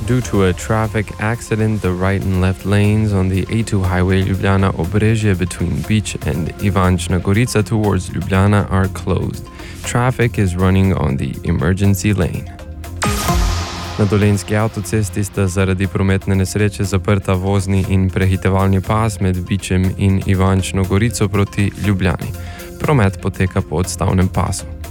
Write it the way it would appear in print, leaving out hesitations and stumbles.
Due to a traffic accident, the right and left lanes on the A2 highway Ljubljana-Obrežje between Beach and Ivančna Gorica towards Ljubljana are closed. Traffic is running on the emergency lane. Na Dolenjski avtocesti sta zaradi prometne nesreče zaprta vozni in prehitevalni pas med Bičem in Ivančno Gorico proti Ljubljani. Promet poteka po odstavnem pasu.